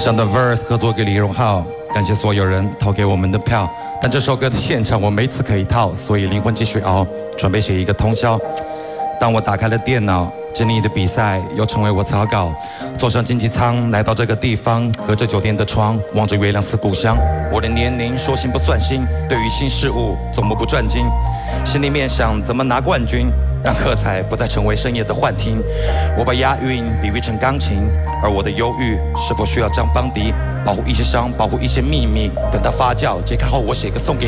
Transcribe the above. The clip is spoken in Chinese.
上段 verse 合作给李荣浩，感谢所有人投给我们的票。但这首歌的现场我没词可以套，所以灵魂继续熬，准备写一个通宵。当我打开了电脑，珍妮的比赛又成为我草稿。坐上经济舱来到这个地方，隔着酒店的窗，望着月亮思故乡。我的年龄说新不算新，对于新事物总目不转睛，心里面想怎么拿冠军，让喝彩不再成为深夜的幻听。我把押韵比喻成钢琴，而我的忧郁是否需要张邦迪保护一些伤，保护一些秘密，等它发酵揭开后，我写个送给